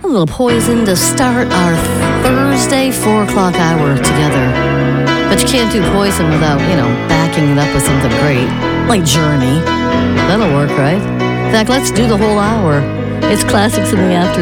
little Poison to start our Thursday 4 o'clock hour together. But you can't do Poison without, backing it up with something great, like Journey. That'll work, right? In fact, let's do the whole hour. It's Classics in the Afternoon.